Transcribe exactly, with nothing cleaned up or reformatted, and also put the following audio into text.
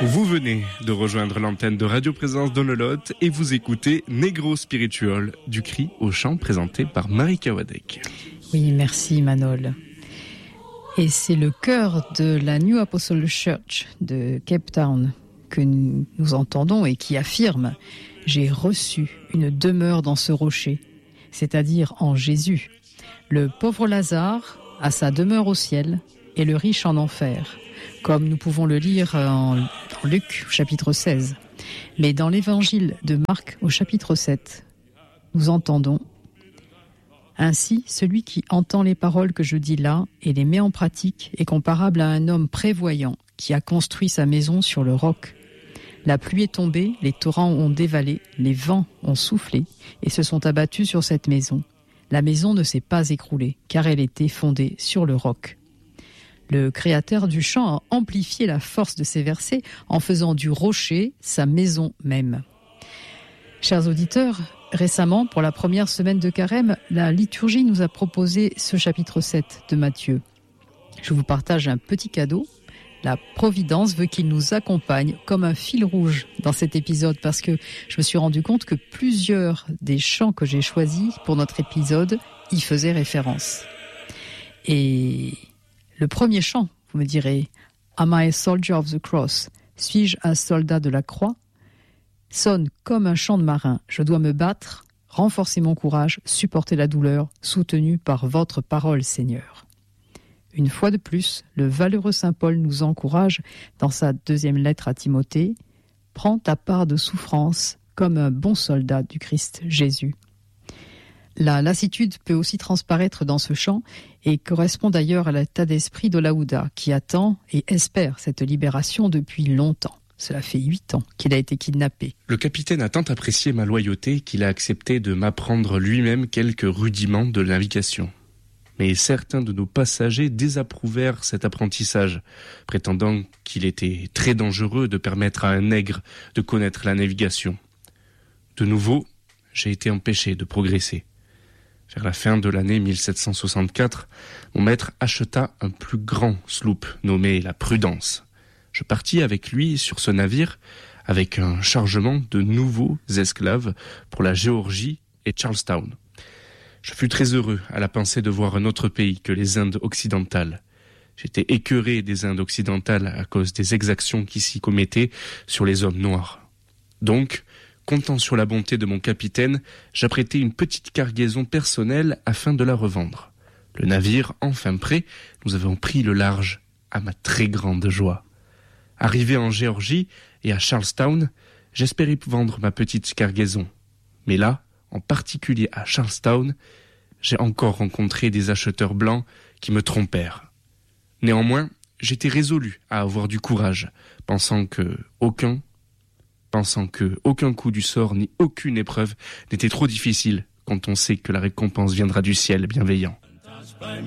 Vous venez de rejoindre l'antenne de Radio Présence dans le Lot et vous écoutez Negro Spiritual, du cri au chant, présenté par Marie Kawadek. Oui, merci Manol. Et c'est le chœur de la New Apostle Church de Cape Town que nous entendons et qui affirme « J'ai reçu une demeure dans ce rocher », c'est-à-dire en Jésus. Le pauvre Lazare a sa demeure au ciel et le riche en enfer, comme nous pouvons le lire en, en Luc, au chapitre seize. Mais dans l'évangile de Marc, au chapitre sept, nous entendons « Ainsi, celui qui entend les paroles que je dis là et les met en pratique est comparable à un homme prévoyant qui a construit sa maison sur le roc. La pluie est tombée, les torrents ont dévalé, les vents ont soufflé et se sont abattus sur cette maison. La maison ne s'est pas écroulée, car elle était fondée sur le roc. » Le créateur du chant a amplifié la force de ces versets en faisant du rocher sa maison même. Chers auditeurs, récemment, pour la première semaine de Carême, la liturgie nous a proposé ce chapitre sept de Matthieu. Je vous partage un petit cadeau. La Providence veut qu'il nous accompagne comme un fil rouge dans cet épisode parce que je me suis rendu compte que plusieurs des chants que j'ai choisis pour notre épisode y faisaient référence. Et le premier chant, vous me direz, « Am I a soldier of the cross » « Suis-je un soldat de la croix ?» sonne comme un chant de marin. Je dois me battre, renforcer mon courage, supporter la douleur, soutenu par votre parole, Seigneur. Une fois de plus, le valeureux saint Paul nous encourage dans sa deuxième lettre à Timothée. « Prends ta part de souffrance comme un bon soldat du Christ Jésus. » La lassitude peut aussi transparaître dans ce chant et correspond d'ailleurs à l'état d'esprit d'Olaouda qui attend et espère cette libération depuis longtemps. Cela fait huit ans qu'il a été kidnappé. Le capitaine a tant apprécié ma loyauté qu'il a accepté de m'apprendre lui-même quelques rudiments de navigation. Mais certains de nos passagers désapprouvèrent cet apprentissage, prétendant qu'il était très dangereux de permettre à un nègre de connaître la navigation. De nouveau, j'ai été empêché de progresser. Vers la fin de l'année mille sept cent soixante-quatre, mon maître acheta un plus grand sloop nommé la Prudence. Je partis avec lui sur ce navire avec un chargement de nouveaux esclaves pour la Géorgie et Charlestown. Je fus très heureux à la pensée de voir un autre pays que les Indes occidentales. J'étais écœuré des Indes occidentales à cause des exactions qui s'y commettaient sur les hommes noirs. Donc, comptant sur la bonté de mon capitaine, j'apprêtai une petite cargaison personnelle afin de la revendre. Le navire, enfin prêt, nous avons pris le large, à ma très grande joie. Arrivé en Géorgie et à Charlestown, j'espérais vendre ma petite cargaison. Mais là, en particulier à Charlestown, j'ai encore rencontré des acheteurs blancs qui me trompèrent. Néanmoins, j'étais résolu à avoir du courage, pensant que aucun pensant que aucun coup du sort ni aucune épreuve n'était trop difficile quand on sait que la récompense viendra du ciel bienveillant.